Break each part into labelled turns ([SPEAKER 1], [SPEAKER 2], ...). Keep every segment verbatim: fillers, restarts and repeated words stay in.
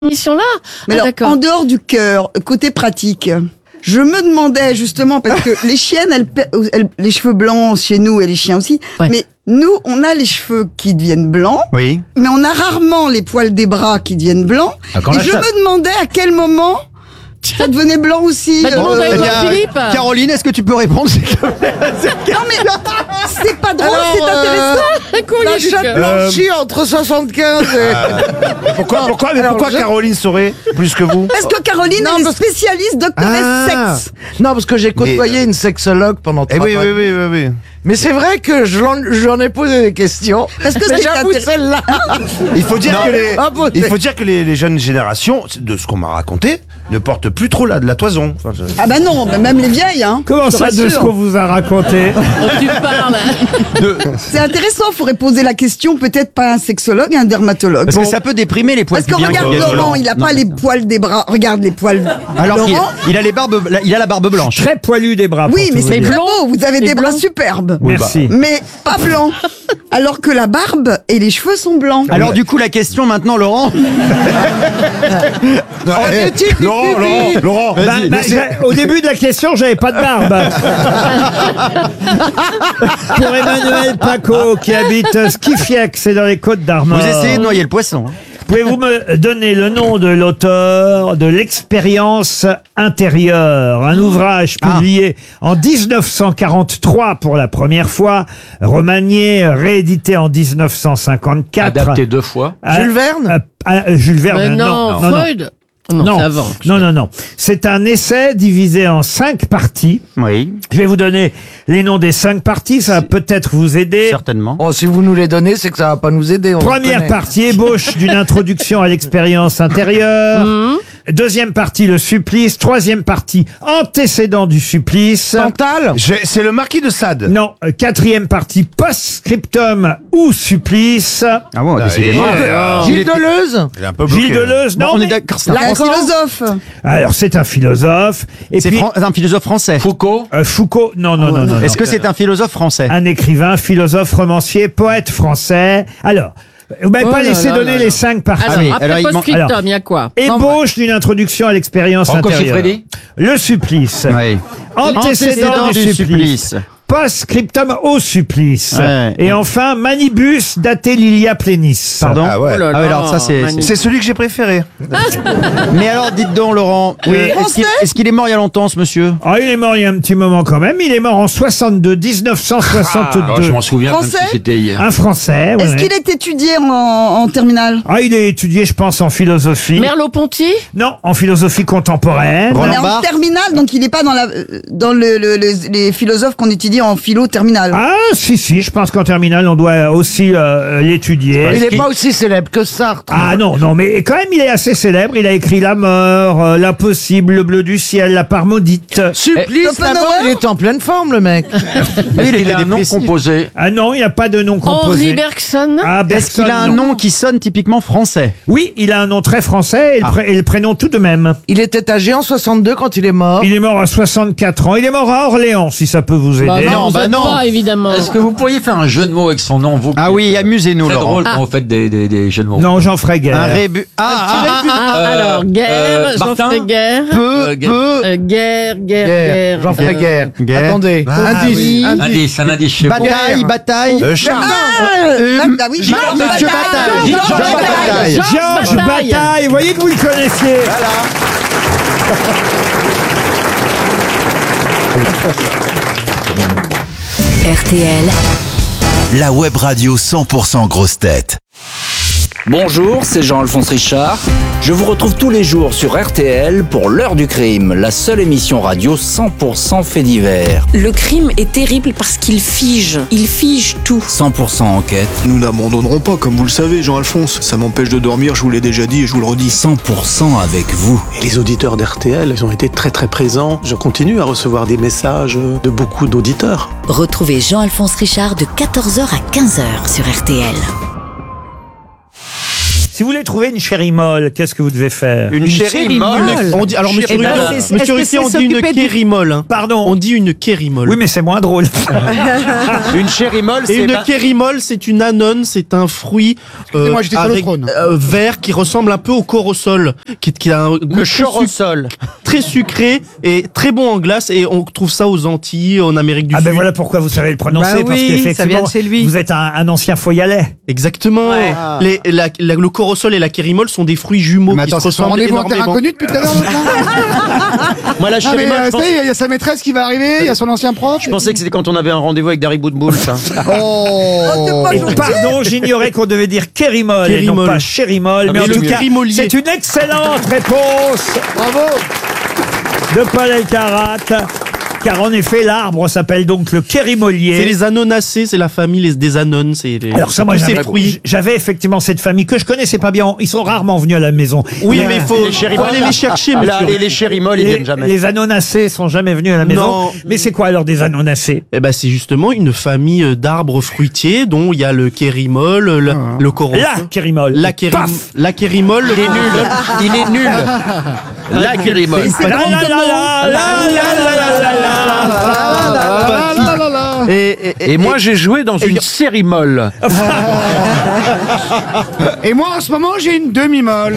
[SPEAKER 1] émission-là.
[SPEAKER 2] Mais
[SPEAKER 1] ah,
[SPEAKER 2] alors,
[SPEAKER 1] d'accord.
[SPEAKER 2] en dehors du cœur, côté pratique, je me demandais justement, parce que les chiennes, elles, elles, les cheveux blancs chez nous et les chiens aussi,
[SPEAKER 1] Ouais.
[SPEAKER 2] mais nous, on a les cheveux qui deviennent blancs,
[SPEAKER 3] Oui.
[SPEAKER 2] mais on a rarement les poils des bras qui deviennent blancs.
[SPEAKER 3] Ah, quand
[SPEAKER 2] et
[SPEAKER 3] la
[SPEAKER 2] je
[SPEAKER 3] chasse-
[SPEAKER 2] me demandais à quel moment ça devenait blanc aussi.
[SPEAKER 1] Bah, demande à
[SPEAKER 2] euh,
[SPEAKER 1] Edouard
[SPEAKER 3] Eh bien,
[SPEAKER 1] Philippe.
[SPEAKER 3] Caroline, est-ce que tu peux répondre s'il te plaît?
[SPEAKER 2] Non mais c'est pas drôle,
[SPEAKER 4] Alors,
[SPEAKER 2] c'est intéressant.
[SPEAKER 1] Un courrier
[SPEAKER 4] La
[SPEAKER 1] du
[SPEAKER 4] chatte
[SPEAKER 1] cœur.
[SPEAKER 4] blanchie entre soixante-quinze et...
[SPEAKER 5] Pourquoi, pourquoi, mais
[SPEAKER 4] Alors,
[SPEAKER 5] pourquoi
[SPEAKER 4] je-
[SPEAKER 5] Caroline saurait plus que vous?
[SPEAKER 2] Parce que Caroline,
[SPEAKER 4] Non,
[SPEAKER 2] elle est
[SPEAKER 4] parce-
[SPEAKER 2] spécialiste doctoresse
[SPEAKER 4] Ah.
[SPEAKER 2] sexe.
[SPEAKER 4] Non, parce que j'ai côtoyé une sexologue pendant
[SPEAKER 5] Eh
[SPEAKER 4] trois
[SPEAKER 5] oui,
[SPEAKER 4] ans.
[SPEAKER 5] oui, oui, oui, oui.
[SPEAKER 4] Mais c'est vrai que je l'en- je lui en ai posé des questions.
[SPEAKER 2] Parce que
[SPEAKER 4] Mais
[SPEAKER 2] c'est
[SPEAKER 4] j'avoue,
[SPEAKER 2] intéressant.
[SPEAKER 4] celle-là.
[SPEAKER 5] Il faut dire que les,
[SPEAKER 4] Ah, bon,
[SPEAKER 5] il
[SPEAKER 4] c'est-
[SPEAKER 5] faut dire que les, les jeunes générations, de ce qu'on m'a raconté, ne portent plus trop là de la toison. Enfin, je-
[SPEAKER 2] Ah bah non, mais même les vieilles, hein.
[SPEAKER 6] Comment
[SPEAKER 2] Je te
[SPEAKER 6] ça, de ce
[SPEAKER 2] rassure.
[SPEAKER 6] qu'on vous a raconté?
[SPEAKER 1] Oh, tu parles.
[SPEAKER 2] C'est intéressant, il faudrait poser la question, peut-être pas à un sexologue, à un dermatologue.
[SPEAKER 3] Parce
[SPEAKER 2] Bon.
[SPEAKER 3] que ça peut déprimer les poils
[SPEAKER 2] Parce que
[SPEAKER 3] pubiens
[SPEAKER 2] regarde
[SPEAKER 3] qui viennent
[SPEAKER 2] Laurent,
[SPEAKER 3] blancs.
[SPEAKER 2] il a
[SPEAKER 3] Non.
[SPEAKER 2] pas les poils des bras. Regarde les poils.
[SPEAKER 3] Alors qu'il
[SPEAKER 2] Laurent,
[SPEAKER 3] il a les barbes, il a la barbe blanche.
[SPEAKER 6] Très poilu des bras.
[SPEAKER 2] oui,
[SPEAKER 6] pour
[SPEAKER 2] mais
[SPEAKER 6] tout
[SPEAKER 2] c'est
[SPEAKER 6] vous dire.
[SPEAKER 2] très beau. Vous avez
[SPEAKER 1] Et
[SPEAKER 2] des bras
[SPEAKER 1] blanc.
[SPEAKER 2] superbes.
[SPEAKER 6] Merci.
[SPEAKER 2] Mais pas blancs. Alors que la barbe et les cheveux sont blancs.
[SPEAKER 3] Alors du coup, la question maintenant, Laurent.
[SPEAKER 5] Eh, Laurent, Laurent, Laurent,
[SPEAKER 6] Bah, bah, j'ai- au début de la question, j'avais pas de barbe. Pour Emmanuel Paco, qui habite Skifiac, c'est dans les Côtes d'Armor.
[SPEAKER 3] Vous essayez de noyer le poisson. hein.
[SPEAKER 6] Pouvez-vous me donner le nom de l'auteur de L'Expérience intérieure, un ouvrage publié en dix-neuf cent quarante-trois pour la première fois, remanié, réédité en dix-neuf cent cinquante-quatre.
[SPEAKER 7] Adapté deux fois.
[SPEAKER 6] Ah,
[SPEAKER 4] Jules Verne
[SPEAKER 6] ah, ah, Jules Verne,
[SPEAKER 1] Mais non,
[SPEAKER 6] non, non, non.
[SPEAKER 1] Freud. Non,
[SPEAKER 6] Non,
[SPEAKER 1] c'est avant.
[SPEAKER 6] non, non, non. C'est un essai divisé en cinq parties.
[SPEAKER 3] Oui,
[SPEAKER 6] Je vais vous donner les noms des cinq parties, ça va peut-être vous aider.
[SPEAKER 3] certainement.
[SPEAKER 4] Oh, si vous nous les donnez, c'est que ça va pas nous aider. On le
[SPEAKER 6] Première
[SPEAKER 4] connaît.
[SPEAKER 6] partie, ébauche d'une introduction à l'expérience intérieure. Deuxième partie, le supplice. Troisième partie, antécédent du supplice.
[SPEAKER 4] Cantal.
[SPEAKER 5] J'ai- c'est le marquis de Sade.
[SPEAKER 6] Non, euh, quatrième partie, post-scriptum ou supplice.
[SPEAKER 3] Ah bon, décidément.
[SPEAKER 5] euh,
[SPEAKER 4] Gilles Deleuze.
[SPEAKER 5] Il est un peu bloqué.
[SPEAKER 6] Gilles Deleuze, non,
[SPEAKER 3] on
[SPEAKER 6] mais-
[SPEAKER 3] est d'accord. c'est un
[SPEAKER 2] Un
[SPEAKER 3] Français.
[SPEAKER 2] philosophe.
[SPEAKER 6] Alors, c'est un philosophe. Et
[SPEAKER 3] C'est
[SPEAKER 6] puis,
[SPEAKER 3] Fran- un philosophe français.
[SPEAKER 7] Foucault.
[SPEAKER 6] euh, Foucault, non, non, non, non.
[SPEAKER 3] Est-ce
[SPEAKER 6] non.
[SPEAKER 3] que c'est un philosophe français?
[SPEAKER 6] Un écrivain, philosophe, romancier, poète français. Alors, vous m'avez
[SPEAKER 1] Oh
[SPEAKER 6] pas
[SPEAKER 1] là
[SPEAKER 6] laissé
[SPEAKER 1] là
[SPEAKER 6] donner
[SPEAKER 1] là
[SPEAKER 6] les
[SPEAKER 1] là.
[SPEAKER 6] cinq parties.
[SPEAKER 1] Alors,
[SPEAKER 3] oui,
[SPEAKER 1] après
[SPEAKER 3] alors, il manque-
[SPEAKER 1] post-scriptum,
[SPEAKER 6] alors.
[SPEAKER 1] il y a quoi
[SPEAKER 6] Ébauche d'une introduction à l'expérience
[SPEAKER 7] Rocco
[SPEAKER 6] intérieure.
[SPEAKER 7] Siffredi.
[SPEAKER 6] Le supplice.
[SPEAKER 3] Oui.
[SPEAKER 6] Antécédent du supplice. Post-scriptum au supplice.
[SPEAKER 3] Ouais.
[SPEAKER 6] Et enfin, manibus d'Atelilia plenis.
[SPEAKER 3] Pardon.
[SPEAKER 5] Ah ouais.
[SPEAKER 1] Oh là
[SPEAKER 3] Ah ouais,
[SPEAKER 1] là,
[SPEAKER 3] alors ça c'est.
[SPEAKER 1] magnifique.
[SPEAKER 5] C'est celui que j'ai préféré.
[SPEAKER 3] Mais alors, dites donc, Laurent.
[SPEAKER 6] Oui.
[SPEAKER 3] euh, est-ce qu'il est-ce qu'il est mort il y a longtemps, ce monsieur?
[SPEAKER 6] Ah, il est mort il y a un petit moment quand même. Il est mort en soixante-deux, dix-neuf cent soixante-deux.
[SPEAKER 7] Alors, je m'en souviens même si
[SPEAKER 2] Français
[SPEAKER 7] c'était hier.
[SPEAKER 6] Un Français. ouais.
[SPEAKER 2] Est-ce qu'il est étudié en, en terminale?
[SPEAKER 6] Ah, il est étudié, je pense, en philosophie.
[SPEAKER 1] Merleau-Ponty.
[SPEAKER 6] Non, en philosophie contemporaine.
[SPEAKER 2] On est en
[SPEAKER 3] Barthes.
[SPEAKER 2] terminale, donc il n'est pas dans, la, dans le, le- le- les philosophes qu'on étudie en philo terminale.
[SPEAKER 6] Ah, si, si, je pense qu'en terminale, on doit aussi euh, l'étudier.
[SPEAKER 4] Il
[SPEAKER 7] Est-ce
[SPEAKER 4] n'est
[SPEAKER 7] qu'il-
[SPEAKER 4] pas aussi célèbre que Sartre.
[SPEAKER 6] Ah non, non, mais quand même, il est assez célèbre. Il a écrit La mort, euh, L'impossible, Le bleu du ciel, La part maudite.
[SPEAKER 4] Supplice,
[SPEAKER 2] Schopenhauer.
[SPEAKER 4] là-bas, il est en pleine forme, le mec.
[SPEAKER 3] Oui,
[SPEAKER 7] Est-ce
[SPEAKER 3] il
[SPEAKER 7] qu'il
[SPEAKER 3] était
[SPEAKER 7] a un nom
[SPEAKER 3] dépressif.
[SPEAKER 7] composé?
[SPEAKER 6] Ah non, il n'y a pas de nom
[SPEAKER 1] Henri
[SPEAKER 6] composé.
[SPEAKER 1] Bergson.
[SPEAKER 6] Ah,
[SPEAKER 3] Est-ce qu'il a un
[SPEAKER 6] Bergson, non.
[SPEAKER 3] nom qui sonne typiquement français?
[SPEAKER 6] Oui, il a un nom très français et le,
[SPEAKER 3] Ah.
[SPEAKER 6] pré- et le prénom tout de même.
[SPEAKER 4] Il était âgé en soixante-deux quand il est mort.
[SPEAKER 6] Il est mort à soixante-quatre ans. Il est mort à Orléans, si ça peut vous aider.
[SPEAKER 1] Bah non,
[SPEAKER 3] non,
[SPEAKER 1] vous
[SPEAKER 3] bah
[SPEAKER 1] êtes
[SPEAKER 3] non.
[SPEAKER 1] pas, évidemment.
[SPEAKER 7] Est-ce que vous pourriez faire un jeu de mots avec son nom, vous?
[SPEAKER 3] Ah oui, amusez-nous,
[SPEAKER 7] C'est
[SPEAKER 3] Laurent.
[SPEAKER 7] drôle quand vous faites des, des, des jeux de mots.
[SPEAKER 6] Non, j'en ferai guère.
[SPEAKER 3] Un rébut. Ah, ah, ah, ah,
[SPEAKER 1] Ah, alors, guerre,
[SPEAKER 7] euh,
[SPEAKER 1] j'en
[SPEAKER 7] Martin.
[SPEAKER 1] ferai guerre.
[SPEAKER 3] peu,
[SPEAKER 7] Euh,
[SPEAKER 3] peu.
[SPEAKER 1] Euh, guerre, guerre,
[SPEAKER 4] Guerre.
[SPEAKER 1] guerre.
[SPEAKER 4] J'en ferai
[SPEAKER 1] Euh,
[SPEAKER 4] guerre.
[SPEAKER 3] Guerre.
[SPEAKER 4] Attendez.
[SPEAKER 5] Ah,
[SPEAKER 4] indice.
[SPEAKER 1] oui.
[SPEAKER 4] indice.
[SPEAKER 7] Indice, un indice chez vous.
[SPEAKER 3] Bataille, bataille.
[SPEAKER 5] Euh, Charles.
[SPEAKER 2] Ah,
[SPEAKER 3] Euh,
[SPEAKER 2] ah oui, Georges
[SPEAKER 3] Monsieur Bataille.
[SPEAKER 2] Georges
[SPEAKER 3] Georges Bataille.
[SPEAKER 6] Georges
[SPEAKER 1] Bataille.
[SPEAKER 6] Bataille. Vous voyez que vous le connaissiez.
[SPEAKER 8] R T L,
[SPEAKER 9] La web radio cent pour cent grosse tête.
[SPEAKER 10] Bonjour, c'est Jean-Alphonse Richard. Je vous retrouve tous les jours sur R T L pour l'heure du crime, la seule émission radio cent pour cent fait divers.
[SPEAKER 8] le crime est terrible parce qu'il fige. Il fige tout.
[SPEAKER 10] cent pour cent enquête,
[SPEAKER 11] Nous n'abandonnerons pas, comme vous le savez, Jean-Alphonse. Ça m'empêche de dormir, je vous l'ai déjà dit et je vous le redis.
[SPEAKER 10] cent pour cent avec vous.
[SPEAKER 11] Et les auditeurs d'R T L, ils ont été très très présents. Je continue à recevoir des messages de beaucoup d'auditeurs.
[SPEAKER 8] Retrouvez Jean-Alphonse Richard de quatorze heures à quinze heures sur R T L.
[SPEAKER 6] Si vous voulez trouver une chérie molle, qu'est-ce que vous devez faire?
[SPEAKER 4] Une chérie molle.
[SPEAKER 3] On dit, alors, monsieur
[SPEAKER 4] Eh ben,
[SPEAKER 3] Ruquier,
[SPEAKER 4] c'est-
[SPEAKER 3] monsieur
[SPEAKER 4] est-ce que
[SPEAKER 3] Ruquier, on
[SPEAKER 4] c'est
[SPEAKER 3] dit une
[SPEAKER 4] s'occuper du-
[SPEAKER 3] kérimole. Hein.
[SPEAKER 6] Pardon?
[SPEAKER 3] On dit une kérimole.
[SPEAKER 6] Oui, mais c'est moins drôle.
[SPEAKER 4] Une chérie molle,
[SPEAKER 3] Et
[SPEAKER 4] c'est...
[SPEAKER 3] une
[SPEAKER 4] ba-
[SPEAKER 3] kérimole, c'est une anone, c'est un fruit euh,
[SPEAKER 12] moi, j'étais sur le
[SPEAKER 3] avec,
[SPEAKER 12] trône.
[SPEAKER 3] euh, vert qui ressemble un peu au corosol, qui, qui a un goût
[SPEAKER 4] Le
[SPEAKER 3] très, suc-
[SPEAKER 4] chorosol.
[SPEAKER 3] très sucré et très bon en glace, et on trouve ça aux Antilles, en Amérique du
[SPEAKER 6] Ah
[SPEAKER 3] Sud.
[SPEAKER 6] ben voilà pourquoi vous savez le prononcer,
[SPEAKER 4] Bah
[SPEAKER 6] parce
[SPEAKER 4] oui,
[SPEAKER 6] qu'effectivement,
[SPEAKER 4] ça vient de chez lui.
[SPEAKER 6] vous êtes un, un ancien foyalais.
[SPEAKER 3] Exactement.
[SPEAKER 4] Ouais.
[SPEAKER 3] Les, la, la- le corosol et la kérimole sont des fruits jumeaux
[SPEAKER 12] Mais
[SPEAKER 3] qui
[SPEAKER 12] attends,
[SPEAKER 3] se
[SPEAKER 12] c'est son
[SPEAKER 3] ressemblent
[SPEAKER 12] rendez-vous en terre
[SPEAKER 3] énormément.
[SPEAKER 12] inconnue depuis tout à l'heure. l'autre, là
[SPEAKER 4] Moi, la
[SPEAKER 12] Ah,
[SPEAKER 4] chérie
[SPEAKER 12] mais
[SPEAKER 4] molle,
[SPEAKER 12] euh,
[SPEAKER 4] je
[SPEAKER 12] ça
[SPEAKER 4] pense-
[SPEAKER 12] y est, il y a sa maîtresse qui va arriver, il y a son ancien prof.
[SPEAKER 4] je pensais que c'était quand on avait un rendez-vous avec Dari Boudboul, ça.
[SPEAKER 12] Oh
[SPEAKER 6] Et pardon, j'ignorais qu'on devait dire kérimole et non
[SPEAKER 3] Kérimole.
[SPEAKER 6] pas chérimole.
[SPEAKER 4] Ah,
[SPEAKER 6] mais
[SPEAKER 4] mais
[SPEAKER 6] en
[SPEAKER 4] le
[SPEAKER 6] tout cas,
[SPEAKER 3] kérimolier.
[SPEAKER 6] c'est une excellente réponse
[SPEAKER 12] Bravo.
[SPEAKER 6] de Paul Elkarat. Car en effet, l'arbre s'appelle donc le
[SPEAKER 3] C'est
[SPEAKER 6] kérimolier.
[SPEAKER 3] les anonacées, c'est la famille les- des anones. C'est les,
[SPEAKER 6] Alors ça, moi,
[SPEAKER 3] tous ces
[SPEAKER 6] j'avais,
[SPEAKER 3] fruits.
[SPEAKER 6] j'avais effectivement cette famille que je connaissais pas bien. Ils sont rarement venus à la maison.
[SPEAKER 3] Oui,
[SPEAKER 6] Les-
[SPEAKER 3] mais il faut,
[SPEAKER 4] Les chéris
[SPEAKER 3] faut
[SPEAKER 4] molles.
[SPEAKER 3] aller les chercher,
[SPEAKER 4] Là,
[SPEAKER 3] monsieur.
[SPEAKER 4] et les chéris molles, ils
[SPEAKER 6] les,
[SPEAKER 4] viennent jamais.
[SPEAKER 6] les anonacés sont jamais venus à la maison.
[SPEAKER 3] Non.
[SPEAKER 6] Mais c'est quoi alors des anonacés?
[SPEAKER 3] Eh ben, c'est justement une famille euh, d'arbres fruitiers dont il y a le kérimole, le, le corosol.
[SPEAKER 6] La kérimole.
[SPEAKER 3] La, kérim,
[SPEAKER 6] Paf.
[SPEAKER 3] la kérimole.
[SPEAKER 4] Il est nul. Il est nul. La chérie molle.
[SPEAKER 6] La la la la la la la la la la.
[SPEAKER 12] Ah là là là.
[SPEAKER 3] Et, et,
[SPEAKER 7] Et moi, j'ai joué dans
[SPEAKER 3] et-
[SPEAKER 7] une série molle.
[SPEAKER 12] Et moi, en ce moment, j'ai une demi-molle.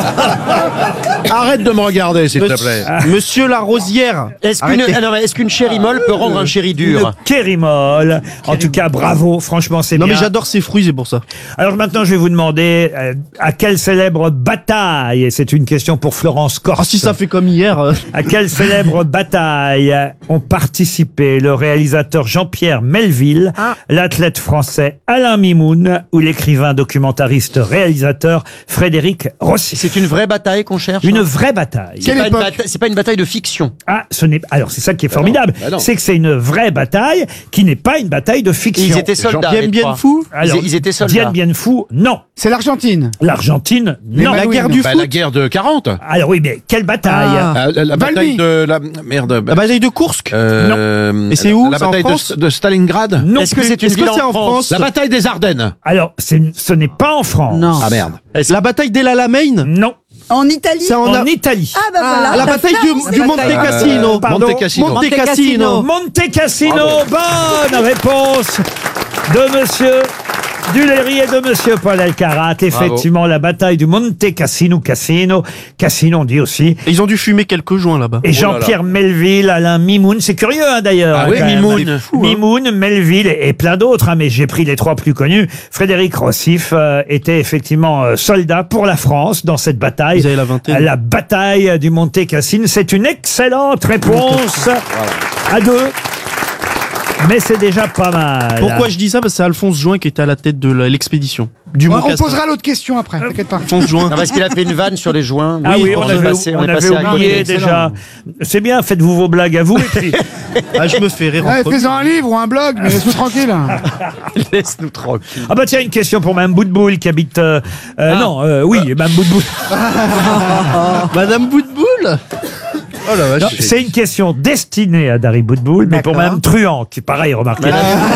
[SPEAKER 7] Arrête de me regarder, s'il te
[SPEAKER 3] Monsieur,
[SPEAKER 7] plaît.
[SPEAKER 3] monsieur Larosière.
[SPEAKER 4] Est-ce qu'une
[SPEAKER 3] Arrêtez.
[SPEAKER 4] ah non, mais est-ce qu'une chérie molle peut rendre un chéri
[SPEAKER 6] Une
[SPEAKER 4] dur?
[SPEAKER 6] kérimole. En tout cas, bravo. Franchement, c'est
[SPEAKER 3] Non
[SPEAKER 6] bien.
[SPEAKER 3] mais j'adore ces fruits, c'est pour ça.
[SPEAKER 6] Alors maintenant, je vais vous demander euh, à quelle célèbre bataille, et c'est une question pour Florence Corse,
[SPEAKER 3] Ah si ça fait comme hier. euh.
[SPEAKER 6] à quelle célèbre bataille ont participé le réalisateur Jean-Pierre Melville, l'athlète français Alain Mimoun ou l'écrivain documentariste réalisateur Frédéric Rossi?
[SPEAKER 4] C'est une vraie bataille qu'on cherche.
[SPEAKER 6] Une
[SPEAKER 4] hein
[SPEAKER 6] vraie bataille.
[SPEAKER 4] C'est
[SPEAKER 12] Quelle
[SPEAKER 4] pas, une
[SPEAKER 12] époque
[SPEAKER 4] bata- c'est pas une bataille de fiction.
[SPEAKER 6] Ah, ce n'est alors c'est ça qui est formidable,
[SPEAKER 7] bah non.
[SPEAKER 6] c'est que c'est une vraie bataille qui n'est pas une bataille de
[SPEAKER 4] Et
[SPEAKER 6] fiction.
[SPEAKER 4] ils étaient soldats.
[SPEAKER 3] Bien
[SPEAKER 4] les
[SPEAKER 3] bien
[SPEAKER 4] trois.
[SPEAKER 3] fou.
[SPEAKER 6] Alors,
[SPEAKER 4] ils, ils étaient soldats.
[SPEAKER 6] Dien Bien Phu, non.
[SPEAKER 12] C'est l'Argentine.
[SPEAKER 6] L'Argentine, non.
[SPEAKER 12] Malouines.
[SPEAKER 3] La guerre du
[SPEAKER 7] Bah,
[SPEAKER 3] foot.
[SPEAKER 7] la guerre de quarante.
[SPEAKER 6] Alors oui, mais quelle bataille?
[SPEAKER 3] Ah.
[SPEAKER 7] Euh, la, la bataille
[SPEAKER 12] Valmy.
[SPEAKER 7] de la merde.
[SPEAKER 3] La bataille de Kursk.
[SPEAKER 7] Euh,
[SPEAKER 3] Et c'est où?
[SPEAKER 7] La
[SPEAKER 3] C'est en
[SPEAKER 7] bataille
[SPEAKER 3] France
[SPEAKER 7] de, de Stalingrad.
[SPEAKER 6] Non
[SPEAKER 4] Est-ce que
[SPEAKER 6] plus.
[SPEAKER 4] c'est une
[SPEAKER 3] Est-ce que
[SPEAKER 4] ville
[SPEAKER 3] c'est
[SPEAKER 4] en
[SPEAKER 3] en
[SPEAKER 4] France?
[SPEAKER 3] France?
[SPEAKER 7] La bataille des Ardennes.
[SPEAKER 6] Alors, c'est- ce n'est pas en France.
[SPEAKER 8] Non.
[SPEAKER 7] Ah merde.
[SPEAKER 3] La bataille d'El Alamein.
[SPEAKER 6] Non.
[SPEAKER 2] En Italie.
[SPEAKER 3] C'est en,
[SPEAKER 6] En Italie.
[SPEAKER 2] Ah bah voilà.
[SPEAKER 3] la bataille du, du Monte Cassino.
[SPEAKER 6] Pardon.
[SPEAKER 7] Monte Cassino.
[SPEAKER 3] Monte Cassino.
[SPEAKER 6] Monte Cassino. Bonne réponse de monsieur Duléry et de monsieur Paul Elkarat. Effectivement, la bataille du Monte Cassino, Cassino, Cassino on dit aussi.
[SPEAKER 3] Et ils ont dû fumer quelques joints là-bas.
[SPEAKER 6] Et Jean-Pierre Melville, Alain Mimoun, c'est curieux hein, d'ailleurs.
[SPEAKER 7] Ah
[SPEAKER 6] hein,
[SPEAKER 7] oui,
[SPEAKER 6] quand même.
[SPEAKER 7] Mimoun.
[SPEAKER 6] Mimoun, Melville et, et plein d'autres, hein, mais j'ai pris les trois plus connus. Frédéric Rossif euh, était effectivement euh, soldat pour la France dans cette bataille.
[SPEAKER 3] Vous avez la vingtaine.
[SPEAKER 6] La bataille du Monte Cassino. C'est une excellente réponse à deux. Mais c'est déjà pas mal.
[SPEAKER 3] Pourquoi je dis ça? Parce que c'est Alphonse Join qui était à la tête de la- l'expédition. Du
[SPEAKER 12] On,
[SPEAKER 3] Mont
[SPEAKER 12] on
[SPEAKER 3] Cassin.
[SPEAKER 12] posera l'autre question après, t'inquiète pas.
[SPEAKER 3] Alphonse Join.
[SPEAKER 4] Non, parce qu'il a fait une vanne sur les joints.
[SPEAKER 6] Ah oui, on,
[SPEAKER 4] est
[SPEAKER 6] avait,
[SPEAKER 4] passé-
[SPEAKER 6] on
[SPEAKER 4] est
[SPEAKER 6] avait
[SPEAKER 4] passé à côté.
[SPEAKER 6] oublié déjà. C'est bien, faites-vous vos blagues à vous. Et puis,
[SPEAKER 3] Ah, je me fais rire.
[SPEAKER 12] Ouais,
[SPEAKER 3] en premier.
[SPEAKER 12] fais-en un livre ou un blog, mais laisse-nous tranquille.
[SPEAKER 4] Laisse-nous tranquille.
[SPEAKER 6] ah bah tiens, une question pour Mme Boutboul qui habite... euh, euh,
[SPEAKER 3] Ah.
[SPEAKER 6] Non, euh, oui, Mme Boutboul.
[SPEAKER 3] Madame Boutboul. Oh la
[SPEAKER 6] Non,
[SPEAKER 3] vache.
[SPEAKER 6] c'est une question destinée à Dari Boutboul, mais pour Mme Truand, qui pareil, remarquez,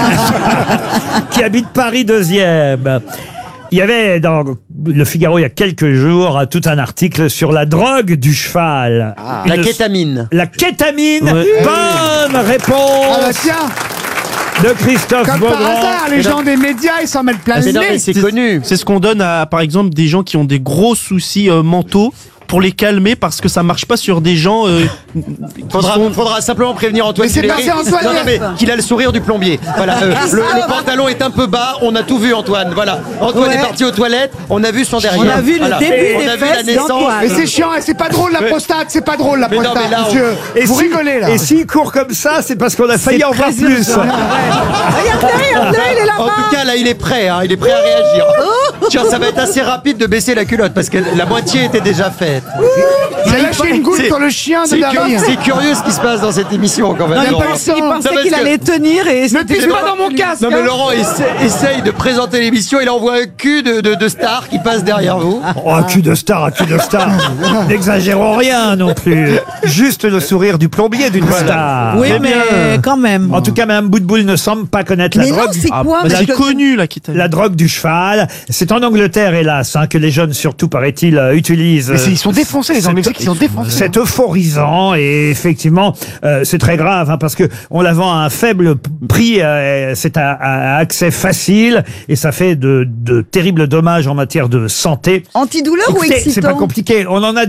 [SPEAKER 6] qui habite Paris deuxième. Il y avait dans Le Figaro il y a quelques jours tout un article sur la drogue du cheval. Une-
[SPEAKER 4] La kétamine.
[SPEAKER 6] La kétamine.
[SPEAKER 3] Ouais.
[SPEAKER 6] Bonne
[SPEAKER 12] Ah bah
[SPEAKER 6] réponse
[SPEAKER 12] tiens,
[SPEAKER 6] de Christophe
[SPEAKER 12] comme par
[SPEAKER 6] Beaugrand.
[SPEAKER 12] hasard, les gens des médias, ils s'en mettent plein
[SPEAKER 4] Mais
[SPEAKER 12] le
[SPEAKER 4] non, mais
[SPEAKER 12] nez.
[SPEAKER 4] c'est connu.
[SPEAKER 3] C'est ce qu'on donne à, par exemple, des gens qui ont des gros soucis euh, mentaux pour les calmer parce que ça marche pas sur des gens. Euh,
[SPEAKER 4] Faudra,
[SPEAKER 3] qui sont-
[SPEAKER 4] faudra simplement prévenir Antoine
[SPEAKER 12] Mais c'est
[SPEAKER 4] Duléry.
[SPEAKER 12] passé Antoine
[SPEAKER 4] Non, non, mais
[SPEAKER 12] Duléry.
[SPEAKER 4] qu'il a le sourire du plombier. Voilà, euh, le, le pantalon est un peu bas, on a tout vu Antoine. Voilà, Antoine
[SPEAKER 2] Ouais.
[SPEAKER 4] est parti aux toilettes, on a vu son derrière.
[SPEAKER 2] On a vu le
[SPEAKER 4] Voilà.
[SPEAKER 2] début
[SPEAKER 4] On
[SPEAKER 2] des
[SPEAKER 4] a vu la
[SPEAKER 2] fesses
[SPEAKER 4] naissance.
[SPEAKER 2] d'Antoine.
[SPEAKER 12] Mais c'est chiant, et c'est pas drôle la prostate, c'est pas drôle la
[SPEAKER 4] Mais non,
[SPEAKER 12] prostate,
[SPEAKER 4] mais là, on-
[SPEAKER 12] monsieur.
[SPEAKER 6] Et
[SPEAKER 12] Vous
[SPEAKER 6] si-
[SPEAKER 12] rigolez là.
[SPEAKER 6] Et s'il court comme ça, c'est parce qu'on a failli en voir plus.
[SPEAKER 2] Regardez, regardez, il est là-bas.
[SPEAKER 4] En tout cas, là, il est prêt, hein, il est prêt à réagir. Tiens, ça va être assez rapide de baisser la culotte parce que la moitié était déjà faite. tête.
[SPEAKER 12] Il a lâché une goutte
[SPEAKER 4] C'est-
[SPEAKER 12] sur le chien de
[SPEAKER 4] C'est curieux,
[SPEAKER 12] Dari.
[SPEAKER 4] c'est curieux ce qui se passe dans cette émission quand même.
[SPEAKER 12] Non, il
[SPEAKER 4] Laurent.
[SPEAKER 12] pensait- il
[SPEAKER 4] Non,
[SPEAKER 12] pensait
[SPEAKER 4] parce
[SPEAKER 12] qu'il
[SPEAKER 4] que-
[SPEAKER 12] allait
[SPEAKER 13] tenir et
[SPEAKER 12] Ne pisse pas dans mon casque.
[SPEAKER 4] Non mais
[SPEAKER 12] hein.
[SPEAKER 4] Laurent essa- essaye de présenter l'émission, il envoie un cul de, de, de star qui passe derrière vous.
[SPEAKER 6] Oh, un cul de star, un cul de star. N'exagérons rien non plus. Juste le sourire du plombier d'une star.
[SPEAKER 13] Oui,
[SPEAKER 6] Eh
[SPEAKER 13] mais
[SPEAKER 6] bien.
[SPEAKER 13] quand même.
[SPEAKER 6] En tout cas, Mme Boutboul ne semble pas connaître la
[SPEAKER 2] Mais non,
[SPEAKER 6] drogue.
[SPEAKER 2] c'est
[SPEAKER 6] Ah,
[SPEAKER 2] quoi
[SPEAKER 6] la,
[SPEAKER 2] parce que-
[SPEAKER 3] connu là qui t'a.
[SPEAKER 6] la drogue du cheval. C'est en Angleterre, hélas, hein, que les jeunes, surtout, paraît-il, euh, utilisent.
[SPEAKER 12] Mais c'est- ils sont défoncés, les Anglais, ils sont défoncés.
[SPEAKER 6] C'est euphorisant et effectivement, euh, c'est très grave hein, parce que on la vend à un faible p- prix. euh, c'est à, à accès facile et ça fait de, de terribles dommages en matière de santé.
[SPEAKER 2] Antidouleur ou
[SPEAKER 6] Écoutez, c'est pas
[SPEAKER 2] excitant?
[SPEAKER 6] compliqué. On en a